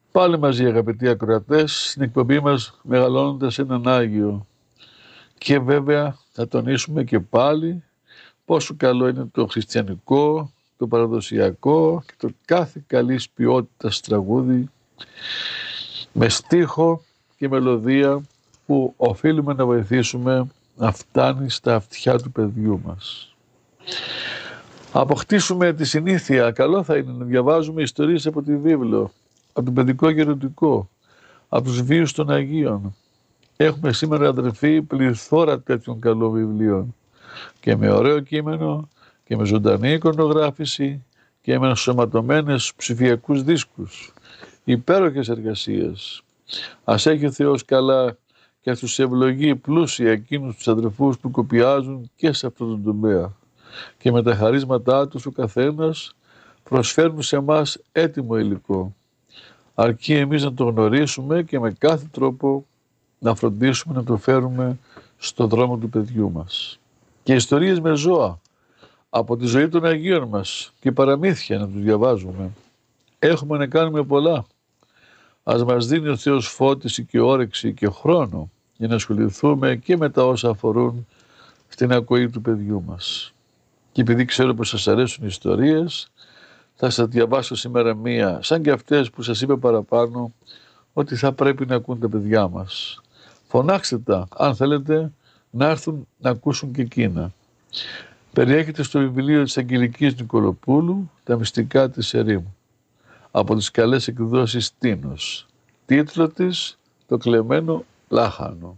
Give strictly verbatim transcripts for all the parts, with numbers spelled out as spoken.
Πάλι μαζί αγαπητοί ακροατές, στην εκπομπή μας μεγαλώνοντας έναν Άγιο. Και βέβαια θα τονίσουμε και πάλι πόσο καλό είναι το χριστιανικό, το παραδοσιακό και το κάθε καλής ποιότητας τραγούδι με στίχο και μελωδία που οφείλουμε να βοηθήσουμε να φτάνει στα αυτιά του παιδιού μας. Αποκτήσουμε τη συνήθεια, καλό θα είναι να διαβάζουμε ιστορίες από τη βίβλο, από τον παιδικό γεροντικό, από τους βίους των Αγίων. Έχουμε σήμερα, αδερφοί, πληθώρα τέτοιων καλών βιβλίων και με ωραίο κείμενο και με ζωντανή εικονογράφηση και με ενσωματωμένες ψηφιακούς δίσκους. Υπέροχες εργασίες. Ας έχει ο Θεός καλά και ας τους ευλογεί πλούσια εκείνους τους αδερφούς που κοπιάζουν και σε αυτό το τομέα. Και με τα χαρίσματά τους ο καθένας προσφέρουν σε εμάς έτοιμο υλικό. Αρκεί εμείς να το γνωρίσουμε και με κάθε τρόπο να φροντίσουμε να το φέρουμε στον δρόμο του παιδιού μας. Και ιστορίες με ζώα από τη ζωή των Αγίων μας και παραμύθια να τους διαβάζουμε. Έχουμε να κάνουμε πολλά. Ας μας δίνει ο Θεός φώτιση και όρεξη και χρόνο για να ασχοληθούμε και με τα όσα αφορούν στην ακοή του παιδιού μας. Και επειδή ξέρω πως σας αρέσουν οι ιστορίες, θα σας διαβάσω σήμερα μία, σαν και αυτές που σας είπα παραπάνω, ότι θα πρέπει να ακούν τα παιδιά μας. Φωνάξτε τα, αν θέλετε, να έρθουν να ακούσουν και εκείνα. Περιέχεται στο βιβλίο της Αγγελικής Νικολοπούλου, «Τα μυστικά της ερήμου», από τις καλές εκδόσεις Τίνος. Τίτλο της, «Το κλεμμένο λάχανο».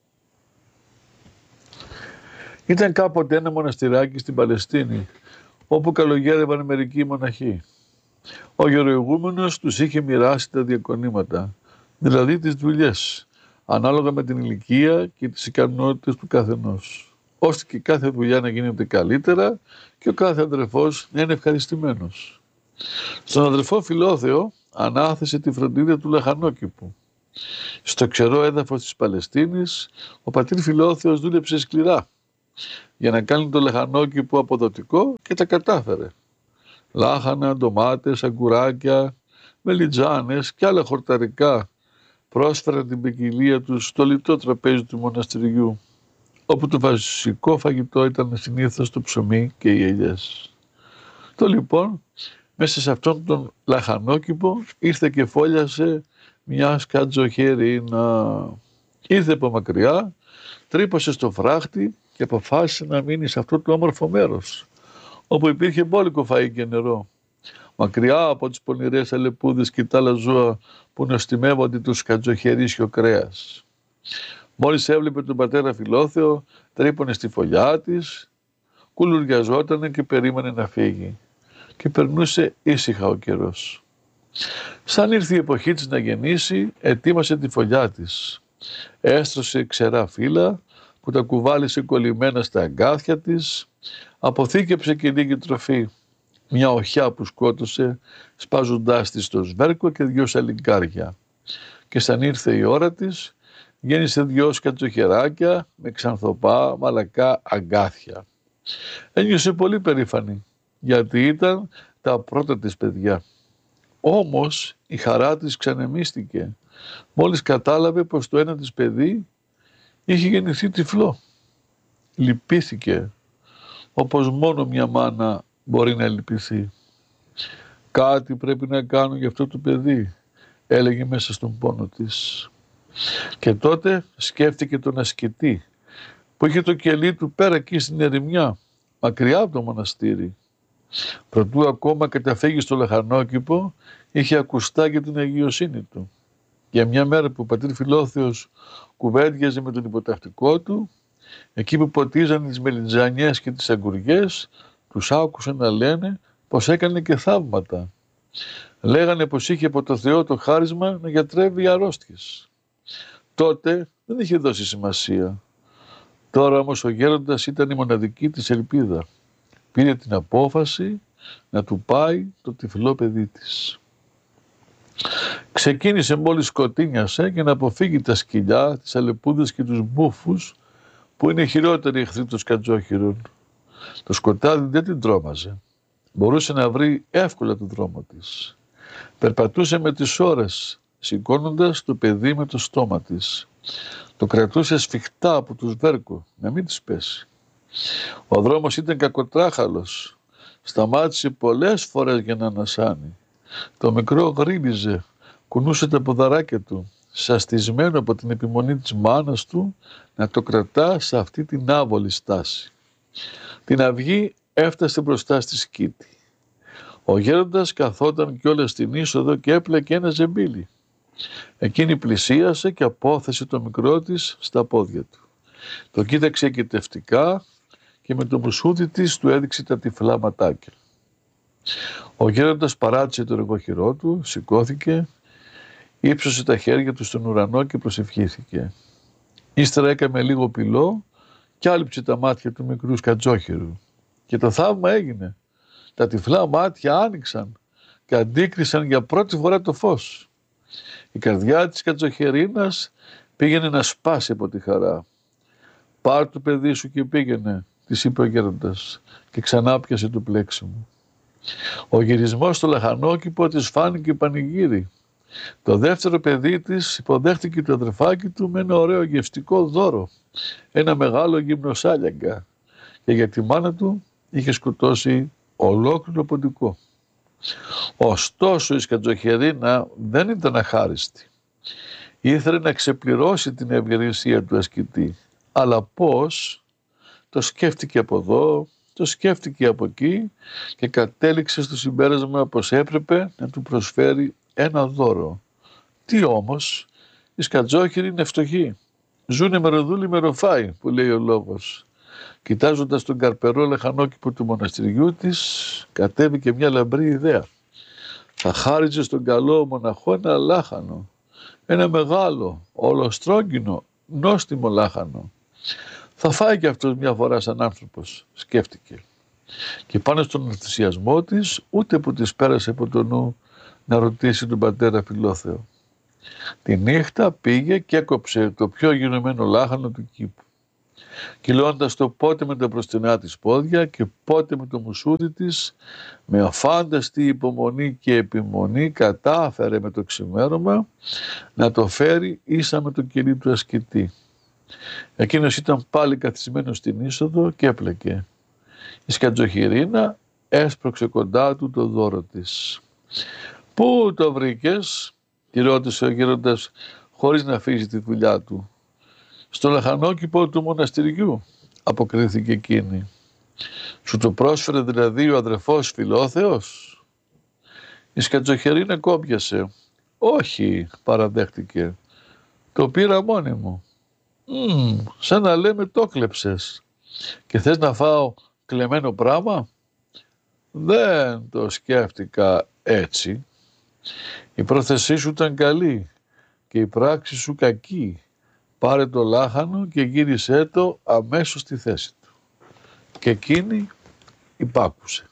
Ήταν κάποτε ένα μοναστηράκι στην Παλαιστίνη, όπου καλογέρευαν μερικοί μοναχοί. Ο γεροηγούμενος τους είχε μοιράσει τα διακονήματα, δηλαδή τις δουλειές, ανάλογα με την ηλικία και τις ικανότητες του καθενός, ώστε και κάθε δουλειά να γίνεται καλύτερα και ο κάθε αδερφός να είναι ευχαριστημένος. Στον αδερφό Φιλόθεο ανάθεσε τη φροντίδα του λαχανόκηπου. Στο ξερό έδαφος της Παλαιστίνης, ο πατήρ Φιλόθεος δούλεψε σκληρά για να κάνει το λαχανόκηπο αποδοτικό και τα κατάφερε. Λάχανα, ντομάτες, αγκουράκια, μελιτζάνες και άλλα χορταρικά πρόσφεραν την ποικιλία τους στο λιτό τραπέζι του μοναστηριού, όπου το βασικό φαγητό ήταν συνήθως το ψωμί και οι ελιές. Το λοιπόν, μέσα σε αυτόν τον λαχανόκηπο ήρθε και φόλιασε μια σκατζοχερίνα. Ήρθε από μακριά, τρύπωσε στο φράχτη και αποφάσισε να μείνει σε αυτό το όμορφο μέρος, όπου υπήρχε μπόλικο φαΐ και νερό, μακριά από τις πονηρές αλεπούδες και τα άλλα ζώα που νοστιμεύονται το σκατζοχερίσιο κρέας. Μόλις έβλεπε τον πατέρα Φιλόθεο, τρύπωνε στη φωλιά της, κουλουριαζότανε και περίμενε να φύγει. Και περνούσε ήσυχα ο καιρός. Σαν ήρθε η εποχή της να γεννήσει, ετοίμασε τη φωλιά της. Έστρωσε ξερά φύλλα που τα κουβάλισε κολλημένα στα αγκάθια της, αποθήκεψε και λίγη τροφή, μια οχιά που σκότωσε σπάζοντάς της το σβέρκο και δυο σαλιγκάρια. Και σαν ήρθε η ώρα της, γέννησε δυο σκατσοχεράκια με ξανθοπά μαλακά αγκάθια. Ένιωσε πολύ περήφανη, γιατί ήταν τα πρώτα της παιδιά. Όμως η χαρά της ξανεμίστηκε μόλις κατάλαβε πως το ένα της παιδί είχε γεννηθεί τυφλό. Λυπήθηκε, όπως μόνο μια μάνα μπορεί να λυπηθεί. «Κάτι πρέπει να κάνω για αυτό το παιδί», έλεγε μέσα στον πόνο της. Και τότε σκέφτηκε τον ασκητή, που είχε το κελί του πέρα εκεί στην ερημιά, μακριά από το μοναστήρι. Προτού ακόμα καταφύγει στο λαχανόκηπο, είχε ακουστά για την αγιοσύνη του. Για μια μέρα που ο πατήρ Φιλόθεος κουβέντιαζε με τον υποτακτικό του, εκεί που ποτίζαν τις μελιτζανιές και τις αγκουριές, τους άκουσε να λένε πως έκανε και θαύματα. Λέγανε πως είχε από το Θεό το χάρισμα να γιατρεύει αρρώστιες. Τότε δεν είχε δώσει σημασία. Τώρα όμως ο γέροντας ήταν η μοναδική της ελπίδα. Πήρε την απόφαση να του πάει το τυφλό παιδί της. Ξεκίνησε μόλις σκοτίνιασε για να αποφύγει τα σκυλιά, τις αλεπούδες και τους μπούφους που είναι χειρότεροι εχθροί των σκατζόχυρων. Το σκοτάδι δεν την τρόμαζε. Μπορούσε να βρει εύκολα τον δρόμο της. Περπατούσε με τις ώρες, σηκώνοντας το παιδί με το στόμα της. Το κρατούσε σφιχτά από τους βέρκο, να μην της πέσει. Ο δρόμος ήταν κακοτράχαλος. Σταμάτησε πολλές φορές για να ανασάνει. Το μικρό γρίλιζε, κουνούσε τα ποδαράκια του, σαστισμένο από την επιμονή της μάνας του να το κρατά σε αυτή την άβολη στάση. Την αυγή έφτασε μπροστά στη σκήτη. Ο γέροντας καθόταν κιόλας στην είσοδο και έπλεκε ένα ζεμπίλι. Εκείνη πλησίασε και απόθεσε το μικρό της στα πόδια του. Το κοίταξε εκειτευτικά και με το μουσούδι της του έδειξε τα τυφλά ματάκια. Ο γέροντας παράτησε το εργοχειρό του, σηκώθηκε, ύψωσε τα χέρια του στον ουρανό και προσευχήθηκε. Ύστερα έκαμε λίγο πυλό και άλυψε τα μάτια του μικρού σκατζόχυρου. Και το θαύμα έγινε. Τα τυφλά μάτια άνοιξαν και αντίκρισαν για πρώτη φορά το φως. Η καρδιά της Κατζοχερίνας πήγαινε να σπάσει από τη χαρά. «Πάρ' το παιδί σου και πήγαινε», της είπε ο γέροντας και ξανά πιασε το πλέξιμο. Ο γυρισμός στο λαχανόκηπο της φάνηκε πανηγύρι. Το δεύτερο παιδί της υποδέχτηκε το αδερφάκι του με ένα ωραίο γευστικό δώρο, ένα μεγάλο γυμνοσάλιαγκα, και για τη μάνα του είχε σκοτώσει ολόκληρο ποντικό. Ωστόσο η Σκατζοχερίνα δεν ήταν αχάριστη. Ήθελε να ξεπληρώσει την ευγερησία του ασκητή. Αλλά πώς? Το σκέφτηκε από εδώ, το σκέφτηκε από εκεί και κατέληξε στο συμπέρασμα πως έπρεπε να του προσφέρει ένα δώρο. Τι όμως? Οι Σκατζόχυροι είναι φτωχοί. Ζούνε με ροδούλι με ροφάι, που λέει ο λόγος. Κοιτάζοντας τον καρπερό λαχανόκηπο του μοναστηριού της, κατέβηκε μια λαμπρή ιδέα. Θα χάριζε στον καλό μοναχό ένα λάχανο, ένα μεγάλο, ολοστρόγγινο, νόστιμο λάχανο. Θα φάει και αυτός μια φορά σαν άνθρωπος, σκέφτηκε. Και πάνω στον ενθουσιασμό της, ούτε που της πέρασε από το νου να ρωτήσει τον πατέρα Φιλόθεο. Τη νύχτα πήγε και έκοψε το πιο γεννημένο λάχανο του κήπου. Κυλώντας το πότε με τα μπροστινά της πόδια και πότε με το μουσούδι της, με αφάνταστη υπομονή και επιμονή κατάφερε με το ξημέρωμα να το φέρει ίσα με το κελί του ασκητή. Εκείνος ήταν πάλι καθισμένος στην είσοδο και έπλεκε. Η Σκατζοχερίνα έσπρωξε κοντά του το δώρο της. «Πού το βρήκες?» τη ρώτησε ο γέροντας χωρίς να αφήσει τη δουλειά του. «Στο λαχανόκηπο του μοναστηριού», αποκρίθηκε εκείνη. «Σου το πρόσφερε δηλαδή ο αδερφός Φιλόθεος?» Η Σκατζοχερίνα κόπιασε. «Όχι», παραδέχτηκε. «Το πήρα μόνη μου». «Μμμ, σαν να λέμε το κλέψες. Και θες να φάω κλεμμένο πράμα?» «Δεν το σκέφτηκα έτσι. Η πρόθεσή σου ήταν καλή και η πράξη σου κακή. Πάρε το λάχανο και γύρισέ το αμέσως στη θέση του». Και εκείνη υπάκουσε.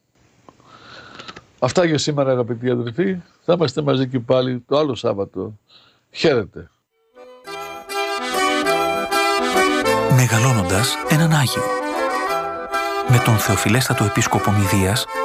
Αυτά για σήμερα, αγαπητοί αδελφοί. Θα είμαστε μαζί και πάλι το άλλο Σάββατο. Χαίρετε. Μεγαλώνοντας έναν Άγιο. Με τον Θεοφιλέστατο Επίσκοπο Μηδίας